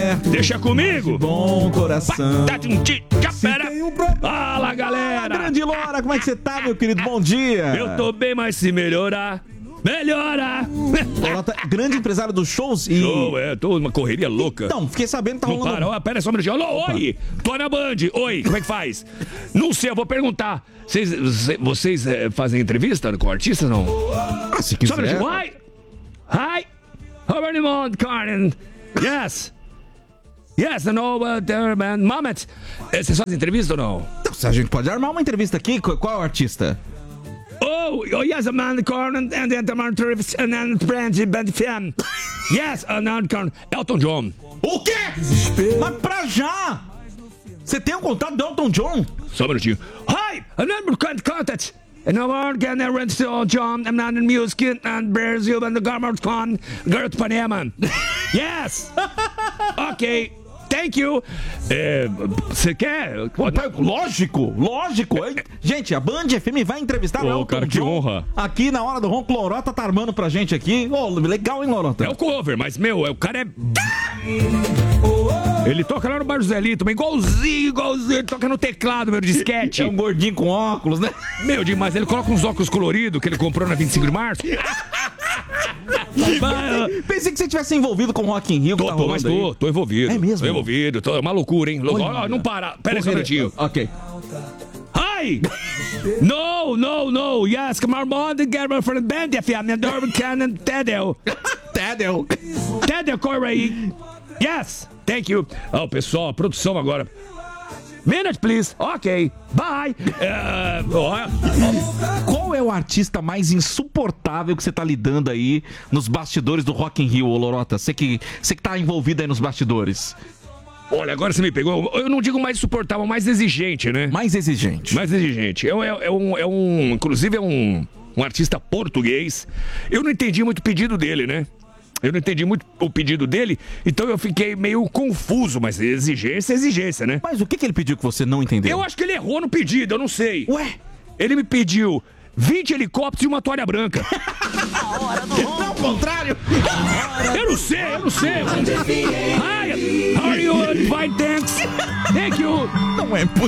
perto. Deixa comigo. Bom coração. Fala, galera. Grande Lora, como é que você tá, meu querido? Bom dia. Eu tô bem, mas se melhorar, melhora. Lorota, grande empresário dos shows e... Tô uma correria louca. Então, fiquei sabendo que tá Não rolando... para, pera só um minutinho. Alô, oi, tô na Band. Oi, como é que faz? Não sei, eu vou perguntar. Vocês fazem entrevista com artistas, não? Ah, se quiser. Só um minutinho. Hi. How are you, Karen? Yes. Yes, I know, Mamet. Vocês fazem entrevista ou não? Então, a gente pode armar uma entrevista aqui. Qual é o artista? Oh, yes, a man, Corn, and then the man, and then band fan. Yes, Corn. Elton John. O quê? Mas pra já! Você tem um contato do Elton John? Só um minutinho. Hi, I'm not contact. And now we're gonna rent to John, I'm not in music, and Brazil, and the Garment Con, Garth Panema. Yes! Ok. Thank you. Você quer? Lógico. Gente, a Band FM vai entrevistar o Elton cara, que John honra. aqui na hora do ronco. Lorota tá armando pra gente aqui. Legal, hein, Lorota? É o cover, mas, o cara é... Ele toca lá no Bar José Lito, mas igualzinho, ele toca no teclado, meu, de sketch. É um gordinho com óculos, né? Mas ele coloca uns óculos coloridos que ele comprou na 25 de março. Pensei que você tivesse envolvido com o Rock in Rio. Tô envolvido. É mesmo? Tô envolvido, é uma loucura, hein? Não para, pera aí só um minutinho. Ok. Hi! No, yes, come on, the girl from the band, if I'm the Cannon Tedel, Corey. Yes, thank you. O pessoal, a produção agora. Minute, please. Ok, bye. Qual é o artista mais insuportável que você tá lidando aí nos bastidores do Rock in Rio, Lorota? Você que tá envolvido aí nos bastidores. Olha, agora você me pegou. Eu não digo mais insuportável, mais exigente, né? Mais exigente. Inclusive é um artista português. Eu não entendi muito o pedido dele, né? Então eu fiquei meio confuso, mas exigência, né? Mas o que ele pediu que você não entendeu? Eu acho que ele errou no pedido, eu não sei. Ué? Ele me pediu 20 helicópteros e uma toalha branca. Não, ao contrário. Eu não sei. Hi, how are you? Fine, thanks. Thank you. Não é possível.